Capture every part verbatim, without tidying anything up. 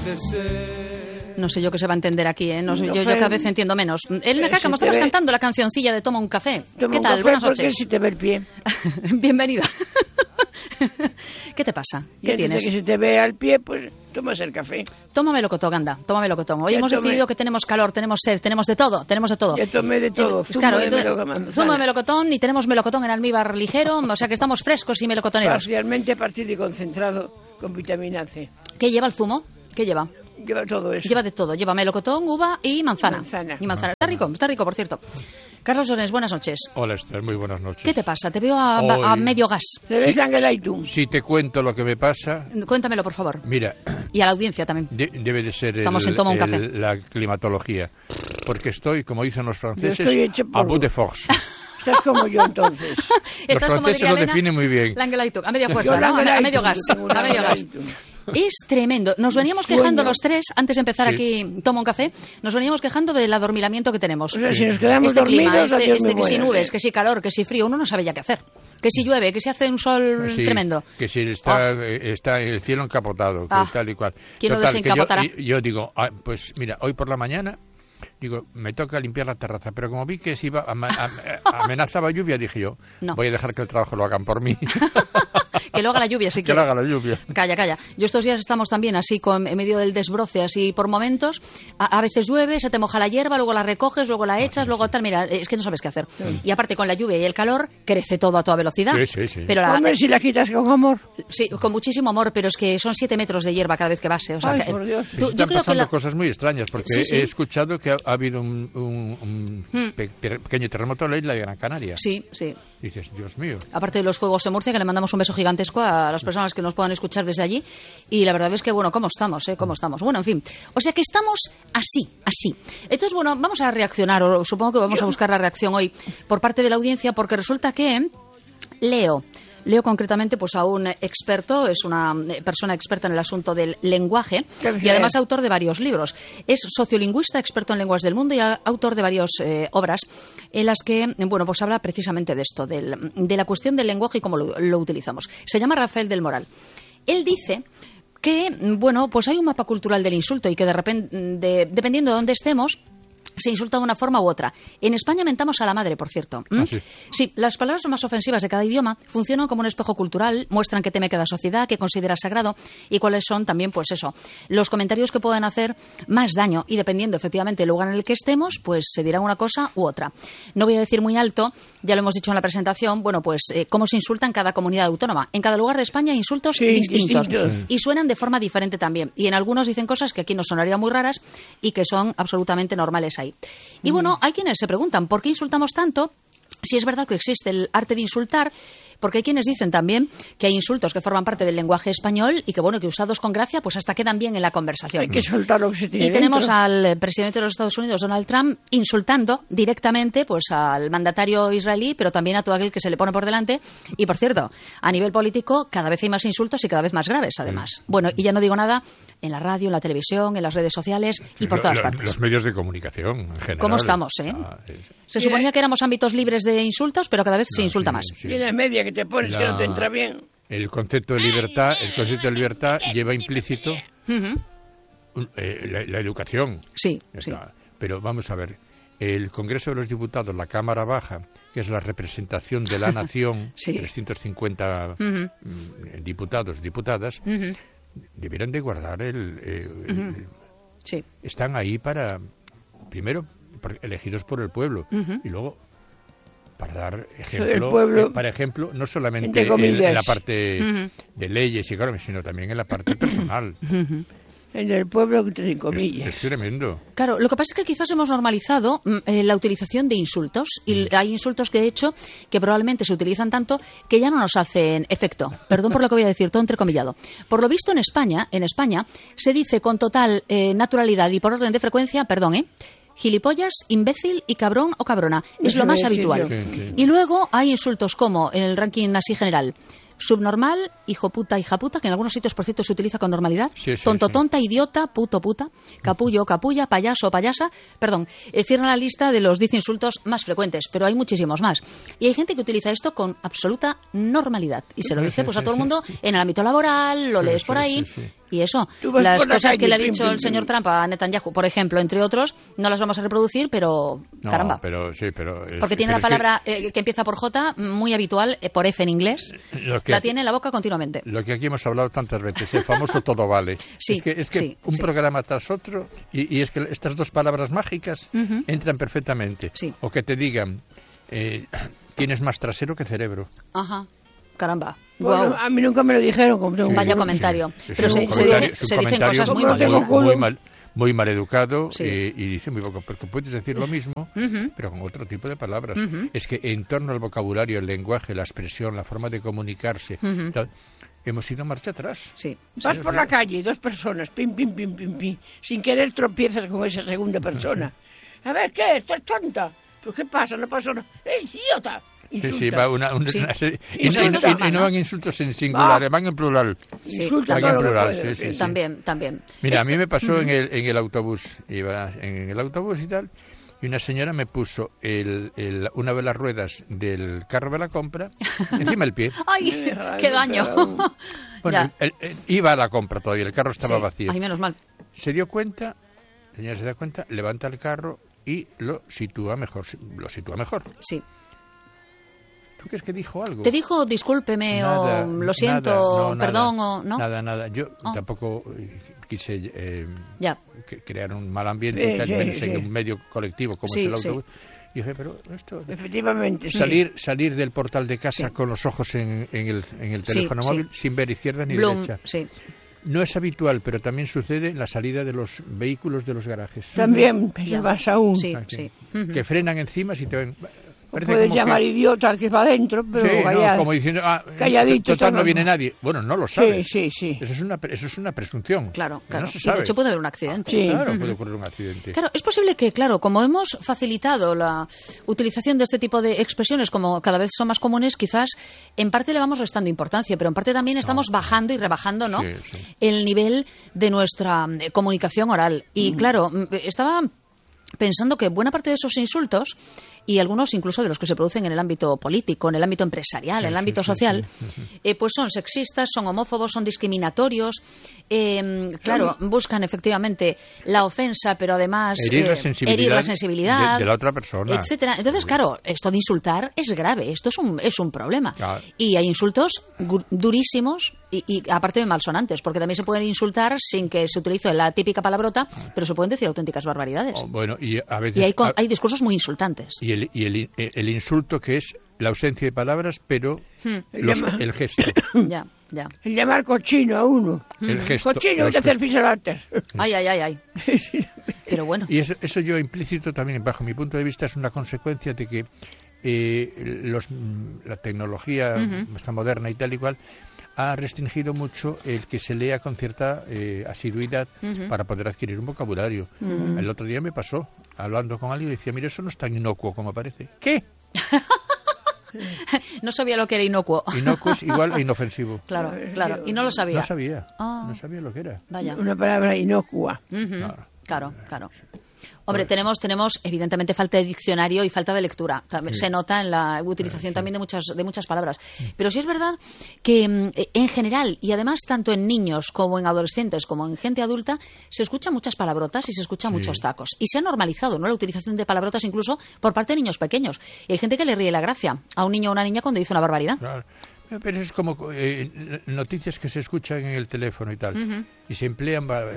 puede ser. No sé yo qué se va a entender aquí, ¿eh? No sé, No, yo, yo cada vez entiendo menos. Elena Caca, si me estabas ve... cantando la cancioncilla de Toma un café. Toma ¿Qué un tal? café Buenas porque noches. si te ve el pie. Bienvenida. ¿Qué te pasa? ¿Qué Que tienes? Que si te ve al pie, pues tomas el café. Tómame melocotón, anda, toma melocotón. Hoy Ya hemos tomé. decidido que tenemos calor, tenemos sed, tenemos de todo, tenemos de todo. Ya tomé de todo, Eh, zumo claro, de entonces, melocotón. zumo de melocotón y tenemos melocotón en almíbar ligero, o sea que estamos frescos y melocotoneros. Parcialmente partido y concentrado con vitamina C. ¿Qué lleva el zumo? ¿Qué lleva? Lleva todo eso. Lleva de todo, lleva melocotón, uva y manzana. Manzana. Y manzana. Está rico, está rico, por cierto. Carlos Llorens, buenas noches. Hola Esther, muy buenas noches. ¿Qué te pasa? Te veo a, Hoy- a medio gas. ¿Le ves sangre y tú? Si te cuento lo que me pasa, Cuéntamelo, por favor. mira, Y a la audiencia también. de- debe de ser Estamos el- en Toma un el- café. la climatología. Porque estoy, como dicen los franceses, estoy hecho a polvo. bout de force. Estás como yo entonces. Estás como franceses diría lo Elena, definen muy bien. Langelaitung, a media fuerza, Yo ¿no? A, Langelaitung, a medio gas. tengo una A medio gas. Langelaitung. Es tremendo. Nos veníamos quejando Sueño. los tres, antes de empezar Sí. aquí, Toma un café, nos veníamos quejando del adormilamiento que tenemos. O sea, si nos quedamos Este dormidos, clima, este, adiós, este muy que si buenas, nubes, ¿eh? que si calor, que si frío, uno no sabe ya qué hacer. Que si llueve, que si hace un sol Sí, tremendo. Que si está, eh, está el cielo encapotado, que Ah, tal y cual. ¿quién lo Total, que desencapotará? yo, yo digo, ah, pues mira, hoy por la mañana, digo, me toca limpiar la terraza, pero como vi que se iba ama- am- amenazaba lluvia, dije yo, No. voy a dejar que el trabajo lo hagan por mí. Que lo haga la lluvia, si que quiere. lo haga la lluvia. Calla, calla. Yo estos días estamos también así con, en medio del desbroce, así por momentos. A, a veces llueve, se te moja la hierba, luego la recoges, luego la echas, luego tal. Mira, es que no sabes qué hacer. Y aparte con la lluvia y el calor, crece todo a toda velocidad. Sí, sí, sí. Pero la, Hombre, si la quitas con amor. sí, con muchísimo amor, pero es que son siete metros de hierba cada vez que base. O sea, Ay, que- por Dios. tú- Y yo están creo que pasando la- cosas muy extrañas, porque Sí, sí. he escuchado que ha, ha habido un, un- un Hmm. pe- ter- pequeño terremoto en la isla de Gran Canaria. Sí, sí. Dices, Dios mío. Aparte de los fuegos en Murcia, que le mandamos un beso gigantesco a las personas que nos puedan escuchar desde allí. Y la verdad es que, bueno, ¿cómo estamos? Eh? ¿Cómo estamos? Bueno, en fin. O sea que estamos así, así. Entonces, bueno, vamos a reaccionar, o supongo que vamos a buscar la reacción hoy por parte de la audiencia, porque resulta que Leo... Leo concretamente pues a un experto, es una eh, persona experta en el asunto del lenguaje Qué y bien. además autor de varios libros. Es sociolingüista, experto en lenguas del mundo y a- autor de varias eh, obras en las que, bueno, pues habla precisamente de esto, del- de la cuestión del lenguaje y cómo lo, lo utilizamos. Se llama Rafael del Moral. Él dice que, bueno, pues hay un mapa cultural del insulto y que de repente, de- dependiendo de dónde estemos, se insulta de una forma u otra. En España mentamos a la madre, por cierto. ¿Mm? Ah, sí. Sí, las palabras más ofensivas de cada idioma funcionan como un espejo cultural, muestran qué teme cada sociedad, qué considera sagrado y cuáles son también, pues eso, los comentarios que pueden hacer más daño y dependiendo efectivamente del lugar en el que estemos, pues se dirá una cosa u otra. No voy a decir muy alto, ya lo hemos dicho en la presentación, bueno, pues eh, cómo se insulta en cada comunidad autónoma. En cada lugar de España hay insultos Sí, distintos, distintos. y suenan de forma diferente también. Y en algunos dicen cosas que aquí nos sonarían muy raras y que son absolutamente normales ahí. Y bueno, hay quienes se preguntan, ¿por qué insultamos tanto? Si es verdad que existe el arte de insultar, porque hay quienes dicen también que hay insultos que forman parte del lenguaje español y que, bueno, que usados con gracia, pues hasta quedan bien en la conversación. Hay que soltar lo que se tiene Y tenemos dentro. al eh, presidente de los Estados Unidos, Donald Trump, insultando directamente pues al mandatario israelí, pero también a todo aquel que se le pone por delante. Y, por cierto, a nivel político, cada vez hay más insultos y cada vez más graves, además. Bueno, y ya no digo nada en la radio, en la televisión, en las redes sociales y por Lo- todas lo- partes. Los medios de comunicación, en general. ¿Cómo estamos, eh? Ah, es- Se suponía que éramos ámbitos libres de insultos, pero cada vez se no, insulta sí, más. sí. Y en la media que te pones que no te La- entra bien. El concepto de libertad, el concepto de libertad lleva implícito Ujú. un- eh, la, la educación. Sí, Ya sí. está. Pero vamos a ver, el Congreso de los Diputados, la Cámara Baja, que es la representación de la nación, Sí. trescientos cincuenta Ujú. mm, diputados, diputadas, Ujú. debieran de guardar el, eh, el- Sí. están ahí para, primero, por- elegidos por el pueblo, Ujú. y luego para dar del ejemplo, pueblo, eh, para ejemplo, no solamente entre en, comillas. en la parte Ujú. de leyes y claro, sino también en la parte personal. Ujú. En el pueblo, entre Es, comillas. es tremendo. Claro, lo que pasa es que quizás hemos normalizado mm, eh, la utilización de insultos y hay insultos que de hecho que probablemente se utilizan tanto que ya no nos hacen efecto. Perdón por lo que voy a decir, todo entrecomillado. Por lo visto en España, en España se dice con total eh, naturalidad y por orden de frecuencia, perdón, ¿eh? Gilipollas, imbécil y cabrón o cabrona. Es Eso lo más voy a decir habitual. yo. Sí, sí. Y luego hay insultos como en el ranking así general. Subnormal, hijo puta, hija puta, que en algunos sitios, por cierto, se utiliza con normalidad. Sí, sí, Tonto, sí. tonta, idiota, puto, puta, capullo, capulla, payaso, payasa. Perdón, eh, cierran la lista de los diez insultos más frecuentes, pero hay muchísimos más. Y hay gente que utiliza esto con absoluta normalidad. Y se lo dice pues a todo el mundo en el ámbito laboral, lo Sí, lees sí, por ahí. sí, sí. Y eso, Tú vas las por la cosas calle, que le ha pim, dicho pim, el señor pim. Trump a Netanyahu, por ejemplo, entre otros, no las vamos a reproducir, pero No, caramba. pero sí, pero... es- Porque tiene pero la es que palabra eh, que empieza por J, muy habitual, eh, por F en inglés. lo que La aquí- tiene en la boca continuamente. Lo que aquí hemos hablado tantas veces, el famoso todo vale. Sí, es que, es que sí, un sí. programa tras otro, y, y es que estas dos palabras mágicas Ujú. entran perfectamente. Sí. O que te digan, eh, tienes más trasero que cerebro. Ajá, caramba. Bueno, Guau. a mí nunca me lo dijeron. Como tengo Sí, Vaya un- comentario. sí, sí, Pero es se, un se comentario- dice- es un se dicen comentario cosas muy Como tengo malas. culo. muy mal, muy mal educado Sí. eh, y dice muy poco, porque puedes decir lo mismo, Ujú. pero con otro tipo de palabras. Ujú. Es que en torno al vocabulario, el lenguaje, la expresión, la forma de comunicarse, Ujú. tal, hemos ido marcha atrás. Sí. Vas por la calle, dos personas, pim, pim, pim, pim, pim. Sin querer tropiezas con esa segunda persona. A ver, ¿qué? ¿Estás tonta? ¿Pues qué pasa? No pasó nada. ¡Eh, idiota! Sí, Insulta. sí, va una, una- Sí. una serie- y, Eso no- y no no- está y- y mal, no ¿no? van insultos en singular, Ah. van en plural. Sí. Insulta Van todo en lo que plural, puede, sí, sí, sí. También, también. Mira, a Esto- mí me pasó Ujú. en, el, en el autobús, iba en el autobús y tal, y una señora me puso el, el- una de las ruedas del carro de la compra encima del pie. ¡Ay, Ay, qué no, daño! pero- Bueno, Ya. el- el- iba a la compra todavía, el carro estaba Sí. vacío. Ay, menos mal. Se dio cuenta, la señora se da cuenta, levanta el carro y lo sitúa mejor, lo sitúa mejor. Sí. ¿Tú crees que dijo algo? ¿Te dijo discúlpeme Nada, o lo siento, nada, o no, perdón nada, o no? Nada, nada. Yo Oh. tampoco eh, quise eh, Ya. que- crear un mal ambiente Sí, y tal, sí, menos sí. en un medio colectivo como Sí, es el sí. autobús. Y dije, pero esto... Efectivamente, sí. Salir, salir del portal de casa Sí. con los ojos en, en el, en el Sí, teléfono sí. móvil sin ver izquierda ni Bloom, derecha. sí. No es habitual, pero también sucede en la salida de los vehículos de los garajes. También, pues, Ya. vas aún. Sí, Ah, que- sí. Ujú. Que frenan encima si te ven... O parece puedes como llamar que- idiota al que va adentro, pero Sí, no, callado. como diciendo, ah, Calladito total no estamos. viene nadie. Bueno, no lo Sí, sabes. sí, sí. Eso es una, pre- eso es una presunción. Claro, que claro. No se Y sabe. de hecho puede haber un accidente. Sí. Claro, Ujú. puede ocurrir un accidente. Claro, es posible que, claro, como hemos facilitado la utilización de este tipo de expresiones, como cada vez son más comunes, quizás en parte le vamos restando importancia, pero en parte también estamos bajando y rebajando, ¿no? Sí, sí. El nivel de nuestra eh, comunicación oral. Y claro, mm, estaba pensando que buena parte de esos insultos, y algunos incluso de los que se producen en el ámbito político, en el ámbito empresarial, en el sí, ámbito sí, social, sí, eh, pues son sexistas, son homófobos, son discriminatorios, eh, claro, buscan efectivamente la ofensa, pero además Herir la eh, sensibilidad herir la sensibilidad de- de la otra persona. etcétera. Entonces, claro, esto de insultar es grave, esto es un, es un problema. Claro. Y hay insultos gu- durísimos y, y aparte de malsonantes, porque también se pueden insultar sin que se utilice la típica palabrota, pero se pueden decir auténticas barbaridades. Oh, bueno, y a veces... Y hay, con- a- hay discursos muy insultantes. y el, y el, el insulto que es la ausencia de palabras, pero Hmm. los- Llama- el gesto. Ya, ya. El llamar cochino a uno. El gesto. Cochino, los vete a hacer gestos. pisolates. Ay, ay, ay, ay. Pero bueno. Y eso, eso yo implícito también, bajo mi punto de vista, es una consecuencia de que eh, los, mm, la tecnología Ujú. esta moderna y tal y cual ha restringido mucho el que se lea con cierta eh, asiduidad Ujú. para poder adquirir un vocabulario. El otro día me pasó, hablando con alguien, y decía, mira, eso no es tan inocuo como parece. ¿Qué? No sabía lo que era inocuo. Inocuo es igual a inofensivo. Claro, claro. Y no lo sabía. No sabía, Ah. no sabía lo que era. Vaya. Una palabra inocua. Ujú. Claro. Claro, claro. Hombre, tenemos, tenemos evidentemente falta de diccionario y falta de lectura. También Sí. se nota en la utilización también de muchas, de muchas palabras. Pero sí es verdad que mm, en general, y además tanto en niños como en adolescentes como en gente adulta, se escuchan muchas palabrotas y se escuchan Sí. muchos tacos. Y se ha normalizado, ¿no?, la utilización de palabrotas incluso por parte de niños pequeños. Y hay gente que le ríe la gracia a un niño o una niña cuando dice una barbaridad. Claro. Pero es como eh, noticias que se escuchan en el teléfono y tal. Ujú. Y se emplean... va-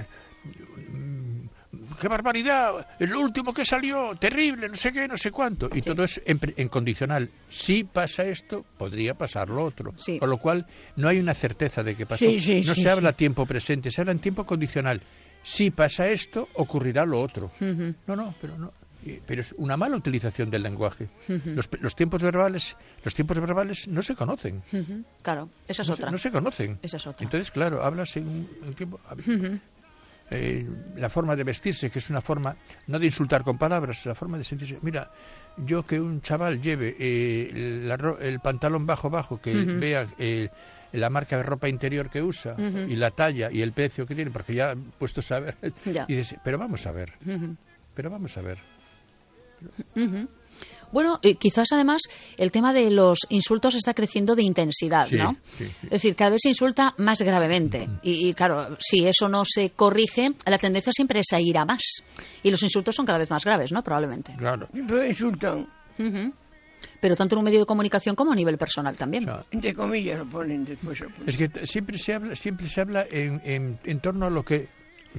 ¡Qué barbaridad! El último que salió, terrible, no sé qué, no sé cuánto. Y Sí. todo es en, pre- en condicional. Si pasa esto, podría pasar lo otro. Sí. Con lo cual, no hay una certeza de que pasó. Sí, sí, no sí, se habla sí. tiempo presente, se habla en tiempo condicional. Si pasa esto, ocurrirá lo otro. Ujú. No, no, pero no. Eh, Pero es una mala utilización del lenguaje. los, los tiempos verbales, los tiempos verbales no se conocen. Ujú. Claro, esa es No otra. se, no se conocen. Esa es otra. Entonces, claro, hablas en un, en tiempo... Ujú. eh, la forma de vestirse, que es una forma, no de insultar con palabras, la forma de sentirse. Mira, yo que un chaval lleve eh, la ro- el pantalón bajo bajo, que Ujú. vea eh, la marca de ropa interior que usa Ujú. y la talla y el precio que tiene, porque ya puesto a saber, Ya. y dices, pero vamos a ver, Ujú. pero vamos a ver. Uh-huh. Bueno, eh, quizás además el tema de los insultos está creciendo de intensidad, sí, ¿no? Sí, sí. Es decir, cada vez se insulta más gravemente. Uh-huh. y, y claro, si eso no se corrige, la tendencia siempre es a ir a más. Y los insultos son cada vez más graves, ¿no? Probablemente. Claro. Pero insultan. Uh-huh. Pero tanto en un medio de comunicación como a nivel personal también. Claro. Entre comillas lo ponen después. Lo ponen. Es que siempre se habla, siempre se habla en, en, en torno a lo que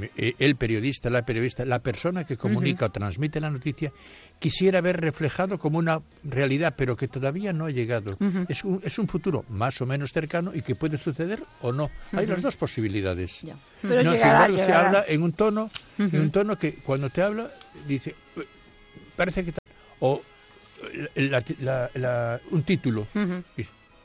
el periodista, la periodista, la persona que comunica uh-huh. o transmite la noticia quisiera ver reflejado como una realidad, pero que todavía no ha llegado. Uh-huh. Es, un, es un futuro más o menos cercano y que puede suceder o no. Uh-huh. Hay las dos posibilidades. Yeah. Pero no, llegará, sin embargo, llegará. se habla en un tono, uh-huh. en un tono que cuando te habla dice, parece que tal, o la, la, la, un título. Uh-huh. Y,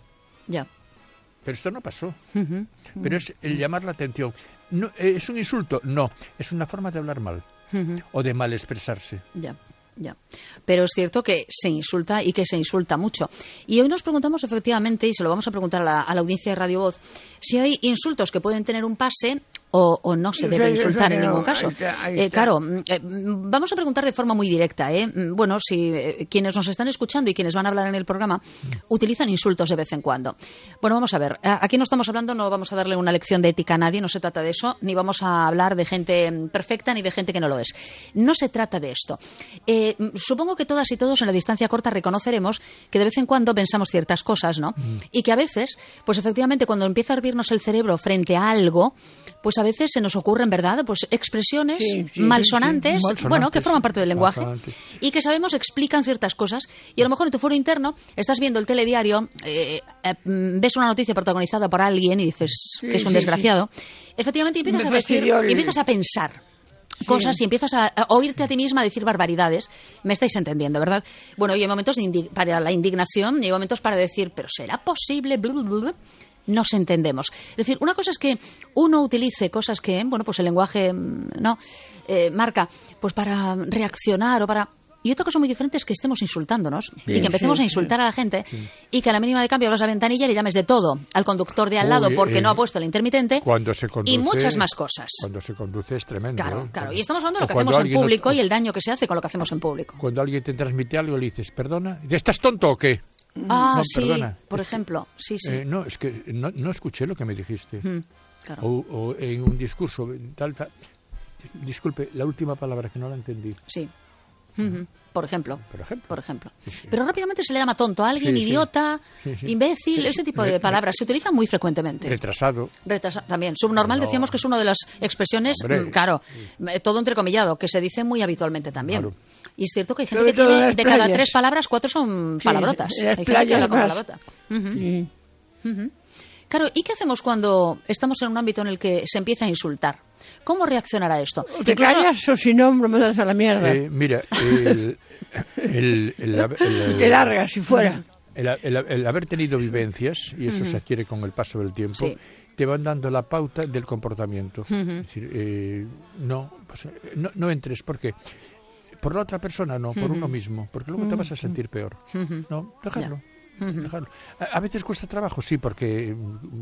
ya. Pero esto no pasó. Uh-huh. Pero es el llamar la atención. No, ¿es un insulto? No. Es una forma de hablar mal. Uh-huh. O de mal expresarse. Ya. Ya. Pero es cierto que se insulta y que se insulta mucho. Y hoy nos preguntamos efectivamente, y se lo vamos a preguntar a la, a la audiencia de Radio Voz, si hay insultos que pueden tener un pase o, o no se debe insultar en ningún caso. Ahí está, ahí está. Eh, claro, eh, vamos a preguntar de forma muy directa. ¿eh? Bueno, si eh, quienes nos están escuchando y quienes van a hablar en el programa utilizan insultos de vez en cuando. Bueno, vamos a ver. Aquí no estamos hablando, no vamos a darle una lección de ética a nadie, no se trata de eso, ni vamos a hablar de gente perfecta ni de gente que no lo es. No se trata de esto. Eh, supongo que todas y todos en la distancia corta reconoceremos que de vez en cuando pensamos ciertas cosas, ¿no? Mm. Y que a veces, pues efectivamente, cuando empieza a hervirnos el cerebro frente a algo, pues a veces se nos ocurren, ¿verdad?, pues expresiones sí, sí, malsonantes, sí, sí. malsonantes, bueno, que forman parte del lenguaje y que sabemos explican ciertas cosas. Y a lo mejor en tu foro interno estás viendo el telediario, eh, eh, ves una noticia protagonizada por alguien y dices sí, que es un sí, desgraciado. Sí. Efectivamente, empiezas Me a decir, el... y empiezas a pensar cosas sí. y empiezas a, a oírte a ti misma decir barbaridades. Me estáis entendiendo, ¿verdad? Bueno, y hay momentos de indi- para la indignación y hay momentos para decir, pero ¿será posible? Blu, blu, blu. Nos entendemos. Es decir, una cosa es que uno utilice cosas que, bueno, pues el lenguaje no eh, marca, pues para reaccionar o para... Y otra cosa muy diferente es que estemos insultándonos sí, y que empecemos sí, a insultar sí. a la gente sí. y que a la mínima de cambio abras la ventanilla y le llames de todo al conductor de al lado Uy, porque eh, no ha puesto el intermitente cuando se conduce, y muchas más cosas. Cuando se conduce es tremendo. Claro, ¿eh? claro. Y estamos hablando de lo que hacemos en público nos... y el daño que se hace con lo que hacemos en público. Cuando alguien te transmite algo le dices, perdona, ¿estás tonto o qué? Ah, no, sí, perdona. por es ejemplo, que, sí, sí. Eh, no, es que no, no escuché lo que me dijiste. Mm, claro. o, o en un discurso, tal, tal. Disculpe, la última palabra que no la entendí. Sí. Mm-hmm. Por ejemplo, por ejemplo, por ejemplo. Sí, sí. Pero rápidamente se le llama tonto a alguien, sí, idiota, sí, sí. imbécil, Sí, ese sí. tipo de palabras se utilizan muy frecuentemente. Retrasado. Retrasado también. Subnormal no. decíamos que es una de las expresiones, Hombre. claro, todo entrecomillado, que se dice muy habitualmente también. Claro. Y es cierto que hay gente Sobre que tiene, de playas. cada tres palabras, cuatro son Sí, palabrotas. en las Hay gente que habla con playas palabrota. Uh-huh. Sí. Uh-huh. Claro, ¿y qué hacemos cuando estamos en un ámbito en el que se empieza a insultar? ¿Cómo reaccionará esto? O te Incluso... callas o si no, me mandas a la mierda. Eh, mira, el, el, el, el, el, te largas si fuera. El, el, el, el haber tenido vivencias, y eso uh-huh. se adquiere con el paso del tiempo, sí. te van dando la pauta del comportamiento. Uh-huh. Es decir, eh, no, pues, no, no entres, ¿por qué? Por la otra persona, no, por uh-huh. uno mismo, porque luego uh-huh. te vas a sentir peor. Uh-huh. No, déjalo. Yeah. Uh-huh. A, a veces cuesta trabajo, sí, porque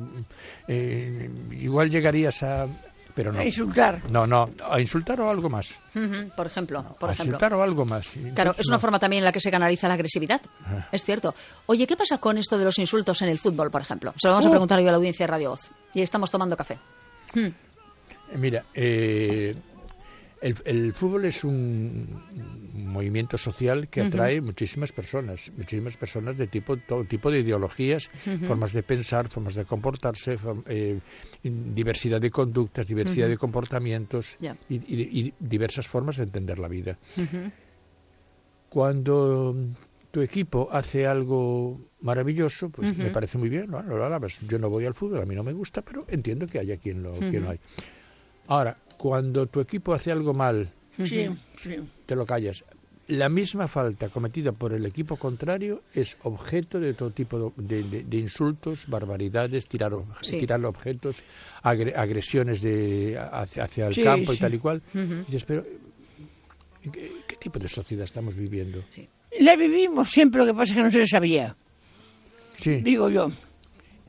eh, igual llegarías a... Pero no. A insultar. No, no, a insultar o algo más. Uh-huh, por ejemplo. Por a ejemplo. insultar o algo más. Claro, Entonces, es una no. forma también en la que se canaliza la agresividad. Ah. Es cierto. Oye, ¿qué pasa con esto de los insultos en el fútbol, por ejemplo? Se lo vamos uh. a preguntar hoy a la audiencia de Radio Voz. Y estamos tomando café. Hmm. Mira, eh, el, el fútbol es un movimiento social que atrae uh-huh. muchísimas personas, muchísimas personas de tipo, todo tipo de ideologías, uh-huh. formas de pensar, formas de comportarse, eh, diversidad de conductas, diversidad uh-huh. de comportamientos yeah. y, y, y diversas formas de entender la vida. Uh-huh. Cuando tu equipo hace algo maravilloso, pues uh-huh. me parece muy bien, ¿no? Lo alabas. Yo no voy al fútbol, a mí no me gusta, pero entiendo que haya quien lo, uh-huh. quien lo hay. Ahora, cuando tu equipo hace algo mal, sí, sí. te lo callas. La misma falta cometida por el equipo contrario es objeto de todo tipo de, de, de insultos, barbaridades, tirar, sí. tirar objetos, agre, agresiones de, hacia, hacia el sí, campo sí. y tal y cual. Uh-huh. Y dices, pero ¿qué, ¿qué tipo de sociedad estamos viviendo? Sí. La vivimos siempre, lo que pasa es que no se sabía. Sí. Digo yo.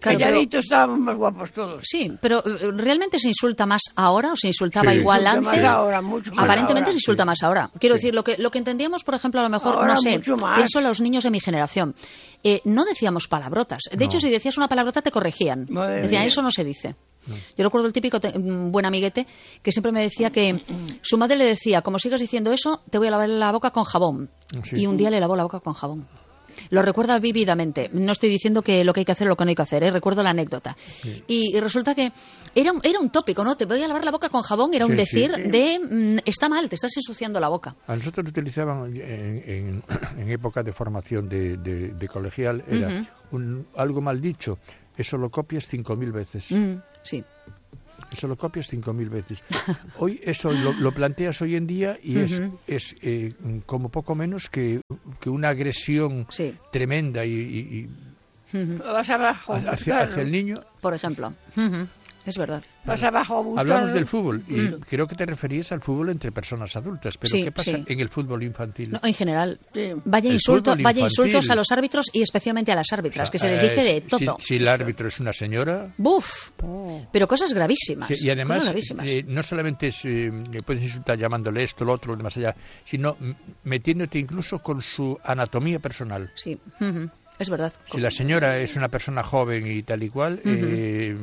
Claro, Calladitos estábamos más guapos todos. Sí, pero eh, ¿realmente se insulta más ahora o se insultaba Sí. igual Insulta antes? más ahora, mucho más Aparentemente ahora. se insulta más ahora. Quiero Sí. decir, lo que, lo que entendíamos, por ejemplo, a lo mejor, Ahora no sé, mucho más. pienso en los niños de mi generación. Eh, no decíamos palabrotas. De No. hecho, si decías una palabrota te corregían. Madre Decían, mía. eso no se dice. Yo recuerdo el típico te- mm, buen amiguete que siempre me decía que su madre le decía, como sigas diciendo eso, te voy a lavar la boca con jabón. Sí. Y un día le lavó la boca con jabón. Lo recuerda vívidamente. No estoy diciendo que lo que hay que hacer es lo que no hay que hacer, ¿eh? Recuerdo la anécdota. Y, y resulta que era un, era un tópico, ¿no? Te voy a lavar la boca con jabón, era un Sí, sí. decir de mm, está mal, te estás ensuciando la boca. A nosotros utilizaban en, en, en época de formación de, de, de colegial, era Ujú. un, algo mal dicho, eso lo copias cinco mil veces. Mm, sí. Eso lo copias cinco mil veces. Hoy eso lo, lo planteas hoy en día y es, es eh, como poco menos que, que una agresión Sí. tremenda y, y- y Vas abajo a hacia, buscarlo. hacia el niño. Por ejemplo. Ujú. Es verdad. Vas abajo a buscarlo. Hablamos del fútbol y creo que te referías al fútbol entre personas adultas, pero Sí, ¿qué pasa sí. en el fútbol infantil? No, en general. Sí. Vaya El insulto, fútbol vaya infantil. insultos a los árbitros y especialmente a las árbitras, que se les Eh, dice de si- todo. Si, el árbitro es una señora. Buf. Pero cosas gravísimas. Sí, y además, cosas gravísimas. eh, no solamente es, eh, le puedes insultar llamándole esto, lo otro, lo demás allá, sino m- metiéndote incluso con su anatomía personal. Sí. Ujú. Es verdad. Si la señora es una persona joven y tal y cual, eh,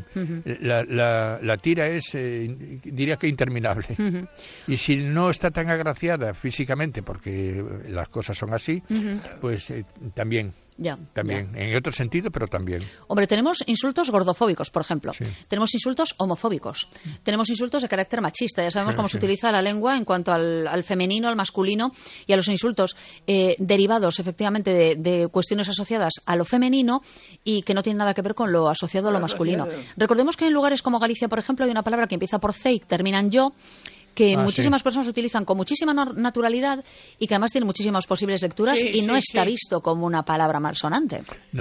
la, la- la tira es, eh, diría que interminable. Y si no está tan agraciada físicamente, porque las cosas son así, pues eh, también. Ya, También, en otro sentido, pero también. Hombre, tenemos insultos gordofóbicos, por ejemplo. Sí. Tenemos insultos homofóbicos. Tenemos insultos de carácter machista. Ya sabemos Sí, cómo sí. se utiliza la lengua en cuanto al, al femenino, al masculino y a los insultos eh, derivados, efectivamente, de, de cuestiones asociadas a lo femenino y que no tienen nada que ver con lo asociado a lo Lo masculino. asociado. Recordemos que en lugares como Galicia, por ejemplo, hay una palabra que empieza por C y termina en yo, que Ah, muchísimas sí. personas utilizan con muchísima nor- naturalidad y que además tiene muchísimas posibles lecturas Sí, y no sí, está sí. visto como una palabra malsonante.